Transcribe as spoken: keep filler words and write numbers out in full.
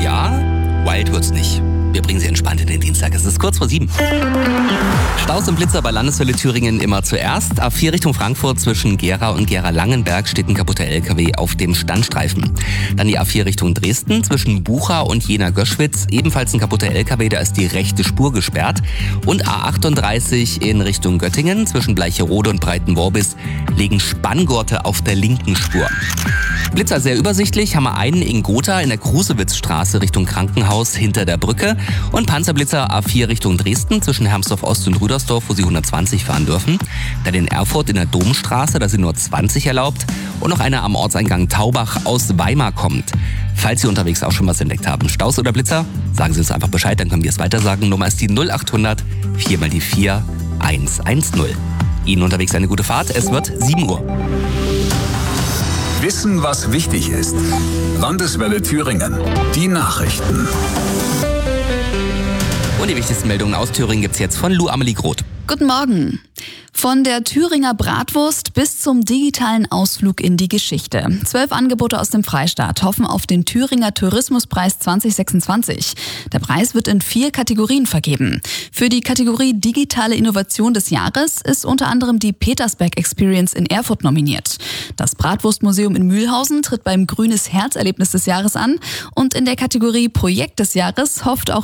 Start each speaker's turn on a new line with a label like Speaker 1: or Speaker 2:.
Speaker 1: ja, wild wird's nicht. Wir bringen Sie entspannt in den Dienstag. Es ist kurz vor sieben. Staus und Blitzer bei Landeshölle Thüringen immer zuerst. A vier Richtung Frankfurt zwischen Gera und Gera-Langenberg steht ein kaputter L K W auf dem Standstreifen. Dann die A vier Richtung Dresden zwischen Bucha und Jena-Göschwitz. Ebenfalls ein kaputter L K W, da ist die rechte Spur gesperrt. Und A achtunddreißig in Richtung Göttingen zwischen Bleicherode und Breitenworbis liegen Spanngurte auf der linken Spur. Blitzer sehr übersichtlich, haben wir einen in Gotha in der Krusewitzstraße Richtung Krankenhaus hinter der Brücke und Panzerblitzer A vier Richtung Dresden zwischen Hermsdorf Ost und Rüdersdorf, wo Sie hundertzwanzig fahren dürfen. Dann in Erfurt in der Domstraße, da sind nur zwanzig erlaubt und noch einer am Ortseingang Taubach aus Weimar kommt. Falls Sie unterwegs auch schon was entdeckt haben, Staus oder Blitzer, sagen Sie uns einfach Bescheid, dann können wir es weitersagen. Nummer ist die null achthundert vier mal die vier eins eins null. Ihnen unterwegs eine gute Fahrt, es wird sieben Uhr.
Speaker 2: Wissen, was wichtig ist. Landeswelle Thüringen. Die Nachrichten.
Speaker 1: Und die wichtigsten Meldungen aus Thüringen gibt's jetzt von Lou Amelie Groth.
Speaker 3: Guten Morgen. Von der Thüringer Bratwurst bis zum digitalen Ausflug in die Geschichte. Zwölf Angebote aus dem Freistaat hoffen auf den Thüringer Tourismuspreis zwanzig sechsundzwanzig. Der Preis wird in vier Kategorien vergeben. Für die Kategorie Digitale Innovation des Jahres ist unter anderem die Petersberg Experience in Erfurt nominiert. Das Bratwurstmuseum in Mühlhausen tritt beim Grünes Herz-Erlebnis des Jahres an. Und in der Kategorie Projekt des Jahres hofft auch